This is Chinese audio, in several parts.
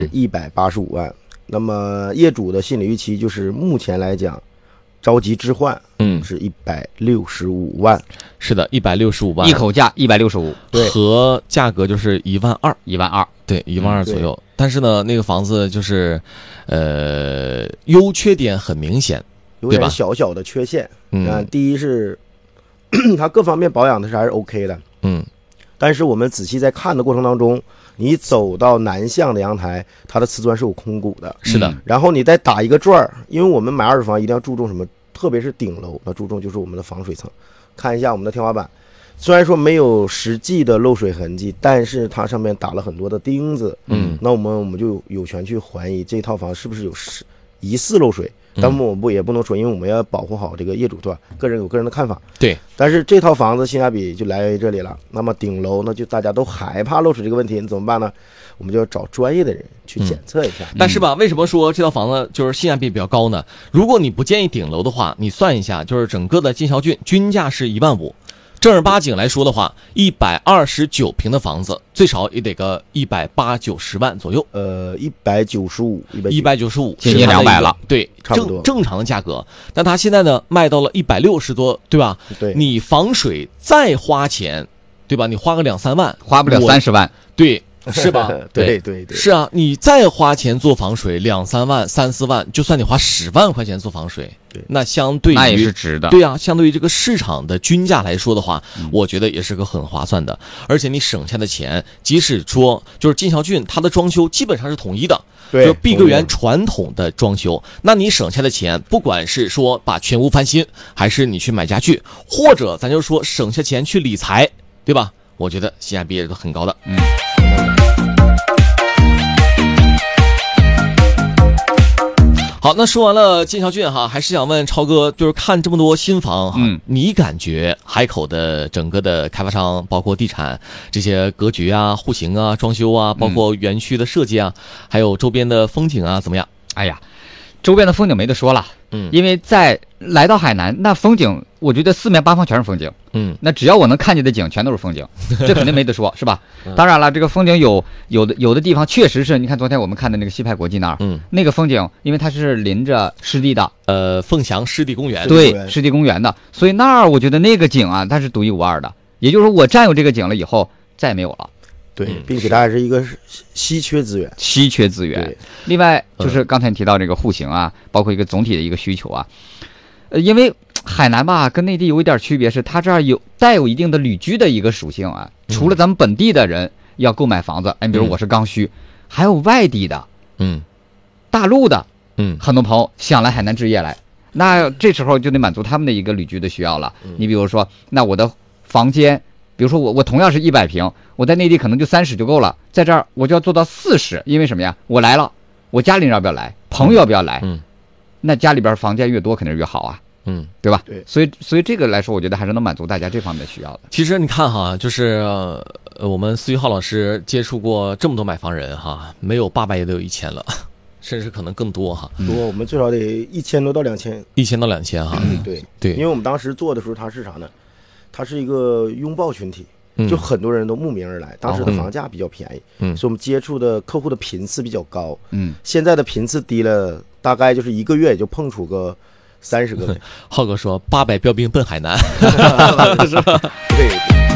185万。那么业主的心理预期就是目前来讲，着急置换，是165万。 是的，165万， 一口价165， 对， 和价格就是12000，对，12000左右。但是呢，那个房子就是，优缺点很明显， 有点小小的缺陷。第一是它各方面保养的还是 OK 的，但是我们仔细在看的过程当中，你走到南向的阳台，它的瓷砖是有空鼓的， 是的。 然后你再打一个转儿，因为我们买二手房一定要注重什么，特别是顶楼，那注重就是我们的防水层。看一下我们的天花板，虽然说没有实际的漏水痕迹，但是它上面打了很多的钉子，那我们就有权去怀疑这套房是不是有疑似漏水。但我们也不能说，因为我们要保护好这个业主，对吧？个人有个人的看法。 对。 但是这套房子性价比就来源于这里了。那么顶楼呢，就大家都害怕漏水这个问题，你怎么办呢？我们就要找专业的人去检测一下。 但是吧，为什么说这套房子就是性价比比较高呢？如果你不建议顶楼的话，你算一下，就是整个的金桥郡均价是15000。正儿八经来说的话，129平的房子最少也得个180-90万左右。 195， 接近200了， 对， 差不多正常的价格。但它现在呢卖到了160多，对吧？ 对， 你防水再花钱，对吧？你花个2-3万， 花不了30万， 对。是吧？ 对， 是啊，你再花钱做防水2-3万、3-4万，就算你花10万块钱做防水， 对， 那相对于那也是值的。 对啊，相对于这个市场的均价来说的话，我觉得也是个很划算的。而且你省下的钱，即使说就是金桥郡它的装修基本上是统一的， 对， 就碧桂园传统的装修，那你省下的钱，不管是说把全屋翻新，还是你去买家具，或者咱就说省下钱去理财，对吧？我觉得性价比也是很高的。好，那说完了金桥郡哈，还是想问超哥，就是看这么多新房哈，你感觉海口的整个的开发商，包括地产这些格局啊、户型啊、装修啊，包括园区的设计啊，还有周边的风景啊，怎么样？ 哎呀，周边的风景没得说了，因为来到海南，那风景我觉得四面八方全是风景，那只要我能看见的景全都是风景，这肯定没得说，是吧？当然了，这个风景有的地方确实是，你看昨天我们看的那个西派国际那儿，那个风景，因为它是临着湿地的， 凤翔湿地公园， 对，湿地公园的，所以那儿我觉得那个景啊，它是独一无二的，也就是说我占有这个景了以后再也没有了。 对，并且它还是一个稀缺资源。另外就是刚才你提到这个户型啊，包括一个总体的一个需求啊，因为海南吧跟内地有一点区别是，它这儿带有一定的旅居的一个属性啊。除了咱们本地的人要购买房子，比如我是刚需，还有外地的，大陆的，很多朋友想来海南置业来，那这时候就得满足他们的一个旅居的需要了。你比如说，那我的房间。比如说我同样是100平，我在内地可能就30就够了，在这儿我就要做到40，因为什么呀？我来了，我家里人要不要来？朋友要不要来？那家里边房间越多肯定是越好啊，对吧？ 对， 所以这个来说，我觉得还是能满足大家这方面的需要的。 其实你看哈，就是我们司玉浩老师接触过这么多买房人哈，没有800也得有1000了，甚至可能更多哈。 多，我们最少得1000多到2000，1000 到2000哈。对， 因为我们当时做的时候，它是啥呢？它是一个拥抱群体，就很多人都慕名而来。当时的房价比较便宜，所以我们接触的客户的频次比较高。现在的频次低了，大概就是1个月也就碰出个30个。 浩哥说800标兵奔海南， 对。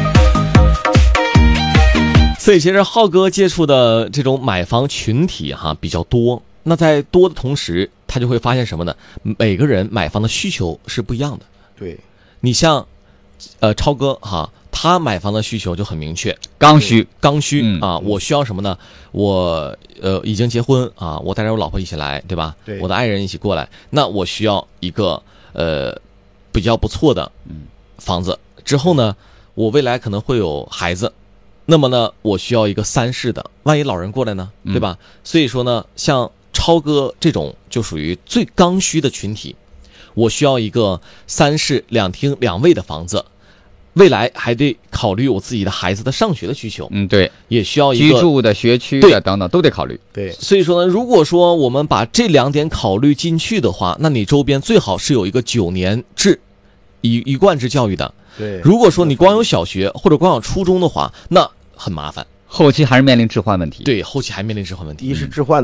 所以其实浩哥接触的这种买房群体哈比较多。那在多的同时，他就会发现什么呢？每个人买房的需求是不一样的。 对， 你像。超哥哈，他买房的需求就很明确， 刚需啊，我需要什么呢？我已经结婚啊，我带着我老婆一起来，对吧？ 对， 我的爱人一起过来，那我需要一个比较不错的房子。之后呢，我未来可能会有孩子，那么呢，我需要一个3室的，万一老人过来呢，对吧？所以说呢，像超哥这种就属于最刚需的群体。我需要一个3室2厅2卫的房子，未来还得考虑我自己的孩子的上学的需求。 对， 也需要一个居住的学区的等等都得考虑。 对， 所以说呢，如果说我们把这2点考虑进去的话，那你周边最好是有一个9年制一贯制教育的。 对， 如果说你光有小学或者光有初中的话，那很麻烦， 后期还是面临置换问题。 对，后期还面临置换问题。 一是置换。